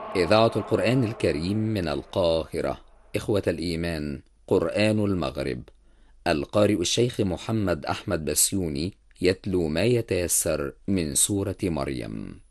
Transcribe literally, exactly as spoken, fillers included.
إذاعة القرآن الكريم من القاهرة. إخوة الإيمان، قرآن المغرب. القارئ الشيخ محمد أحمد بسيوني يتلو ما يتيسر من سورة مريم.